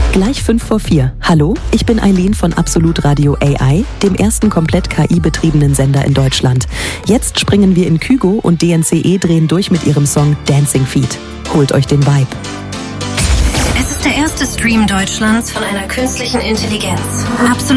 Gleich 5:04. Hallo, ich bin Eileen von Absolut Radio AI, dem ersten komplett KI-betriebenen Sender in Deutschland. Jetzt springen wir in Kygo und DNCE drehen durch mit ihrem Song Dancing Feet. Holt euch den Vibe. Es ist der erste Stream Deutschlands von einer künstlichen Intelligenz. Absolut